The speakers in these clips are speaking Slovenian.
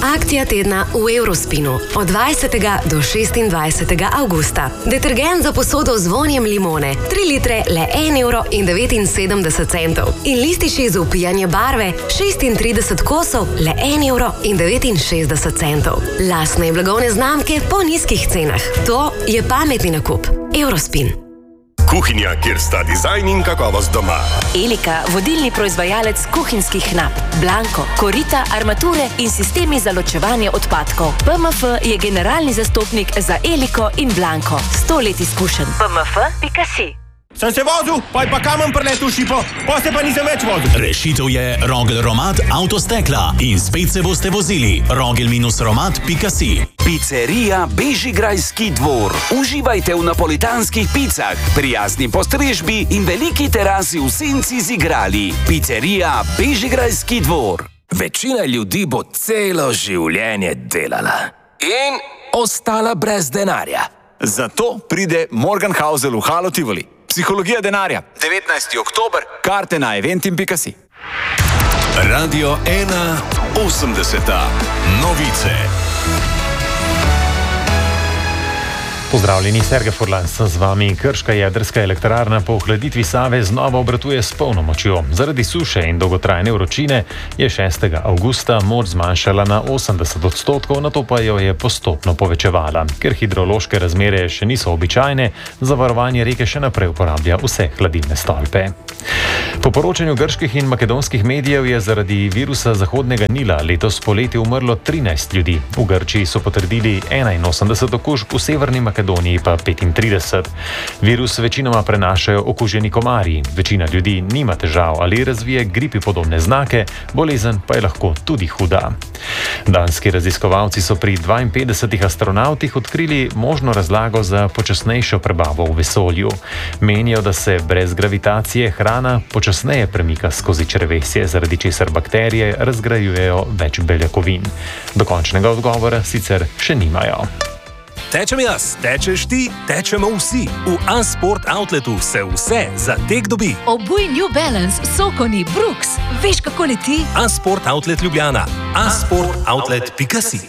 Akcija tedna v Eurospinu od 20. do 26. avgusta. Detergent za posodo z vonjem limone, 3 litre le 1,79 € in lističi za upijanje barve, 36 kosov le 1,69 €. Lastne in blagovne znamke po nizkih cenah. To je pametni nakup. Eurospin. Kuhinja, kjer sta dizajn in kakovost doma. Elika, vodilni proizvajalec kuhinjskih knap, Blanko, korita, armature in sistemi za ločevanje odpadkov. PMF je generalni zastopnik za Eliko in Blanko. 100 let izkušenj. PMF.si. Sem se vozil, pa kamen preletel v šipo, pa se pa nisem več vozil. Rešitev je Rogel Romat Avtostekla in spet se boste vozili. Rogel-romat.si. Pizzerija Bežigrajski dvor. Uživajte v napolitanskih picah, prijazni postrežbi in veliki terasi v senci z igrali. Pizzerija Bežigrajski dvor. Večina ljudi bo celo življenje delala in ostala brez denarja. Zato pride Morgenhausel v Halo Tivoli. Psihologija denarja. 19. oktober. Karte na eventim.si. Radio 1 80. Novice. Pozdravljeni, Sergej Furlan sem z vami. Krška jedrska elektrarna po ohladitvi Save znova obratuje s polno močjo. Zaradi suše in dolgotrajne vročine je 6. avgusta moč zmanjšala na 80%, nato pa jo je postopno povečevala. Ker hidrološke razmere še niso običajne, za varovanje reke še naprej uporablja vse hladilne stolpe. Po poročanju grških in makedonskih medijev je zaradi virusa Zahodnega Nila letos poleti umrlo 13 ljudi. V Grčiji so potrdili 81 okužb, v severni Makedoniji pa 35. Virus večinoma prenašajo okuženi komarji. Večina ljudi nima težav ali razvije gripi podobne znake, bolezen pa je lahko tudi huda. Danski raziskovalci so pri 52 astronavtih odkrili možno razlago za počasnejšo prebavo v vesolju. Menijo, da se brez gravitacije hrana počasneje premika skozi črevesje, zaradi česar bakterije razgrajujejo več beljakovin. Dokončnega odgovora sicer še nimajo. Tečem jaz, tečeš ti, tečemo vsi. V A-Sport Outletu se vse za tek dobi. Obuj New Balance, Sokoni, Brooks. Veš, kako leti? A-Sport Outlet Ljubljana. A-Sportoutlet.si.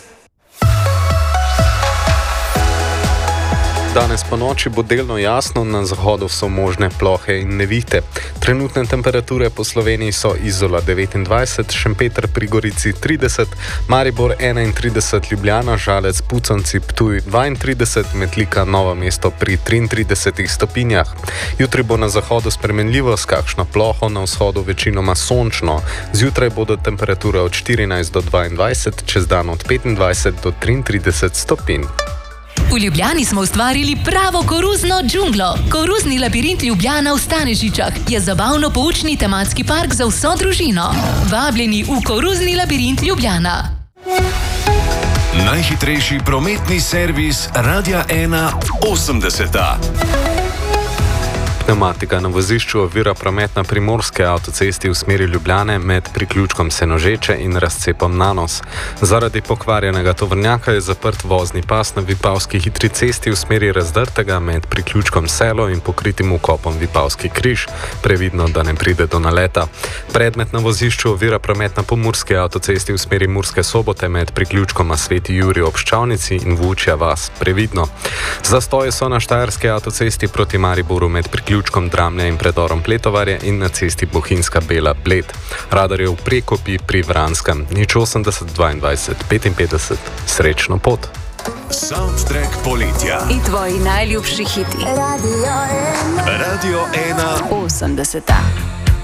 Danes po noči bo delno jasno, na zahodu so možne plohe in nevihte. Trenutne temperature po Sloveniji so Izola 29, Šempeter pri Gorici 30, Maribor 31, Ljubljana, Žalec, Puconci, Ptuj 32, Metlika, Novo mesto pri 33 stopinjah. Jutri bo na zahodu spremenljivo s kakšno ploho, na vzhodu večinoma sončno. Zjutraj bodo temperature od 14 do 22, čez dan od 25 do 33 stopinj. V Ljubljani smo ustvarili pravo koruzno džunglo. Koruzni labirint Ljubljana v Stanežičah je zabavno-poučni tematski park za vso družino. Vabljeni v koruzni labirint Ljubljana. Najhitrejši prometni servis Radia 1 80. Pneumatika na vozišču ovira promet na primorske avtocesti v smeri Ljubljane med priključkom Senožeče in razcepom Nanos. Zaradi pokvarjenega tovornjaka je zaprt vozni pas na Vipavski hitri cesti v smeri Razdrtega med priključkom Selo in pokritim vkopom Vipavski križ. Previdno, da ne pride do naleta. Predmet na vozišču ovira promet na pomurski avtocesti v smeri Murske Sobote med priključkoma Sveti Jurij ob Ščavnici in Vučja vas. Previdno. Zastoji so na Štajerski avtocesti proti Mariboru med priključkom Dramlja in predorom Pletovarje in na cesti Bohinjska Bela Bled. Radar je v Prekopi pri Vranskem. 080 22 55. Srečno pot. Soundtrack poletja. In tvoji najljubši hiti. Radio 1 80.